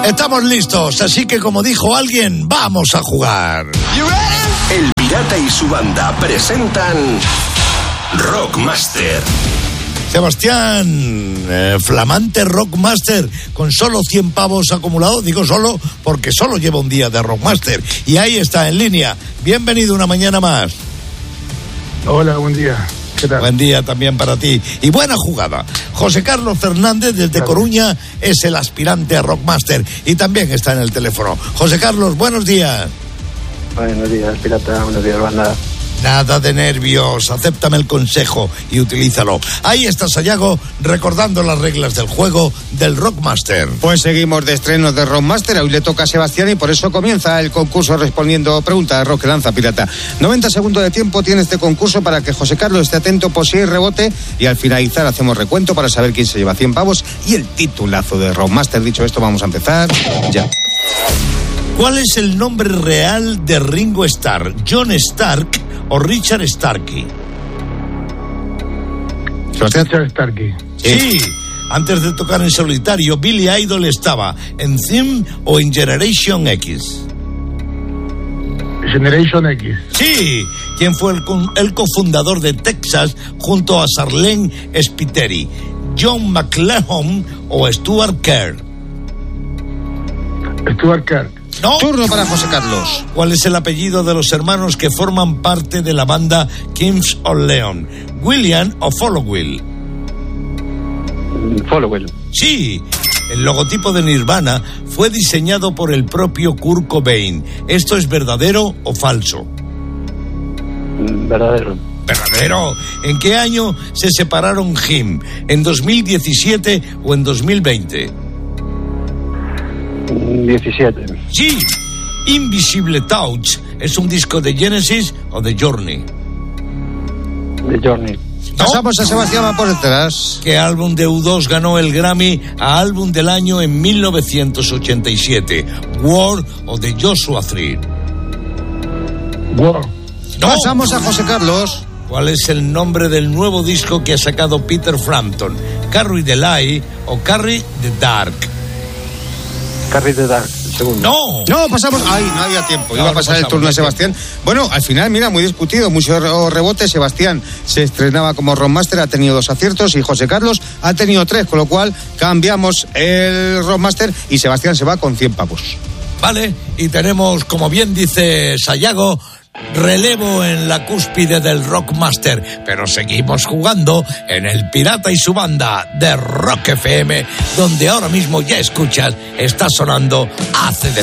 Estamos listos, así que como dijo alguien, vamos a jugar. El Pirata y su banda presentan Rockmaster. Sebastián, flamante Rockmaster, con solo 100 pavos acumulados. Digo solo porque solo lleva un día de Rockmaster. Y ahí está, en línea. Bienvenido una mañana más. Hola, buen día. ¿Qué tal? Buen día también para ti. Y buena jugada. José Carlos Fernández, desde Coruña, es el aspirante a Rockmaster. Y también está en el teléfono. José Carlos, buenos días. Buenos días, Pirata. Buenos días, banda. Nada de nervios, acéptame el consejo y utilízalo. Ahí está Sayago recordando las reglas del juego del Rockmaster. Pues seguimos de estrenos de Rockmaster. Hoy le toca a Sebastián y por eso comienza el concurso respondiendo preguntas de Rock que lanza Pirata. 90 segundos de tiempo tiene este concurso para que José Carlos esté atento por si hay rebote y al finalizar hacemos recuento para saber quién se lleva 100 pavos y el titulazo de Rockmaster. Dicho esto, vamos a empezar ya. ¿Cuál es el nombre real de Ringo Starr? ¿John Stark o Richard Starkey? Richard Starkey. Sí. Antes de tocar en solitario, Billy Idol estaba en Theme o en Generation X. Generation X. Sí. ¿Quién fue el cofundador de Texas junto a Sarlene Spiteri? ¿John McLachlan o Stuart Kerr? Stuart Kerr. No. Turno para José Carlos. ¿Cuál es el apellido de los hermanos que forman parte de la banda Kings of Leon? ¿William o Followill? Followill. Sí. El logotipo de Nirvana fue diseñado por el propio Kurt Cobain. ¿Esto es verdadero o falso? Verdadero. ¿Verdadero? ¿En qué año se separaron Him? ¿En 2017 o en 2020? 17. Sí. Invisible Touch, ¿es un disco de Genesis o de Journey? The Journey. ¿No? Pasamos a Sebastián, va por detrás. ¿Qué álbum de U2 ganó el Grammy a álbum del año en 1987? ¿War o de Joshua Tree? War. No. Pasamos a José Carlos. ¿Cuál es el nombre del nuevo disco que ha sacado Peter Frampton? ¿Carry the Light o Carry the Dark? Carry the Dark, el segundo. No, pasamos. Ay, no había tiempo. Iba a pasar el turno de Sebastián. Bueno, al final, mira, muy discutido, mucho rebote. Sebastián se estrenaba como Rockmaster, ha tenido 2 aciertos y José Carlos ha tenido 3, con lo cual cambiamos el Rockmaster y Sebastián se va con 100 pavos. Vale, y tenemos, como bien dice Sayago, relevo en la cúspide del Rockmaster, pero seguimos jugando en el Pirata y su banda de Rock FM, donde ahora mismo ya escuchas, está sonando AC/DC.